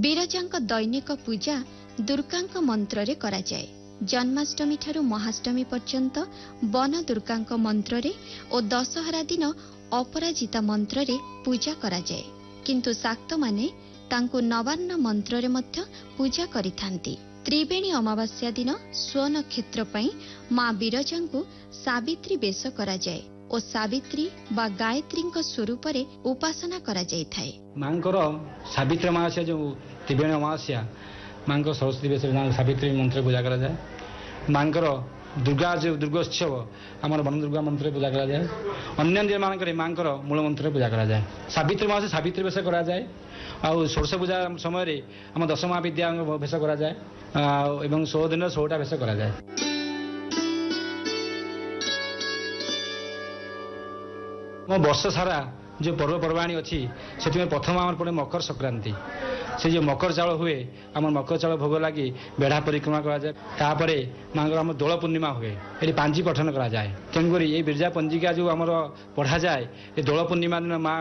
ବିରଜାଙ୍କ ଦୈନିକ ପୂଜା ଦୁର୍ଗାଙ୍କ ମନ୍ତ୍ରରେ କରାଯାଏ। ଜନ୍ମାଷ୍ଟମୀ ଠାରୁ ମହାଷ୍ଟମୀ ପର୍ଯ୍ୟନ୍ତ ବନ ଦୁର୍ଗାଙ୍କ ମନ୍ତ୍ରରେ ଓ ଦଶହରା ଦିନ ଅପରାଜିତା ମନ୍ତ୍ରରେ ପୂଜା କରାଯାଏ। କିନ୍ତୁ ଶାକ୍ତମାନେ ତାଙ୍କୁ ନବାନ୍ନ ମନ୍ତ୍ରରେ ମଧ୍ୟ ପୂଜା କରିଥାନ୍ତି। ତ୍ରିବେଣୀ ଅମାବାସ୍ୟା ଦିନ ସ୍ୱନକ୍ଷତ୍ର ପାଇଁ ମା ବିରଜାଙ୍କୁ ସାବିତ୍ରୀ ବେଶ କରାଯାଏ ଓ ସାବିତ୍ରୀ ବା ଗାୟତ୍ରୀଙ୍କ ସ୍ୱରୂପରେ ଉପାସନା କରାଯାଇଥାଏ। ମାଙ୍କର ସାବିତ୍ରୀ ଅମାବାସ୍ୟା ଯେଉଁ ତ୍ରିବେଣୀ ଅମାବାସ୍ୟା ମାଙ୍କ ସରସ୍ୱତୀ ବେଶ ସାବିତ୍ରୀ ମନ୍ତ୍ର ପୂଜା କରାଯାଏ। ମାଙ୍କର ଦୁର୍ଗୋତ୍ସବ ଆମର ବନ ଦୁର୍ଗା ମନ୍ତ୍ରରେ ପୂଜା କରାଯାଏ। ଅନ୍ୟାନ୍ୟ ମାନଙ୍କରେ ମାଙ୍କର ମୂଳ ମନ୍ତ୍ରରେ ପୂଜା କରାଯାଏ। ସାବିତ୍ରୀ ଅମାବାସ୍ୟା ସାବିତ୍ରୀ ବେଶ କରାଯାଏ। ଆଉ ଷୋଡ଼ଶ ପୂଜା ସମୟରେ ଆମ ଦଶ ମହାବିଦ୍ୟାଙ୍କ ବେଶ କରାଯାଏ ଏବଂ 16 ଦିନ 16ଟା ବେଶ କରାଯାଏ। ମୋ ବର୍ଷ ସାରା ଯେଉଁ ପର୍ବପର୍ବାଣୀ ଅଛି ସେଥିପାଇଁ ପ୍ରଥମ ଆମର ପଡ଼େ ମକର ସଂକ୍ରାନ୍ତି। ସେ ଯେଉଁ ମକର ଚାଉଳ ହୁଏ ଆମର ମକର ଚାଉଳ ଭୋଗ ଲାଗି ବେଢ଼ା ପରିକ୍ରମା କରାଯାଏ। ତାପରେ ମାଙ୍କର ଆମର ଦୋଳ ପୂର୍ଣ୍ଣିମା ହୁଏ, ଏଠି ପାଞ୍ଜି ପଠନ କରାଯାଏ। ତେଣୁକରି ଏଇ ବିରଜା ପଞ୍ଜିକା ଯେଉଁ ଆମର ପଢ଼ାଯାଏ ଏ ଦୋଳ ପୂର୍ଣ୍ଣିମା ଦିନ ମା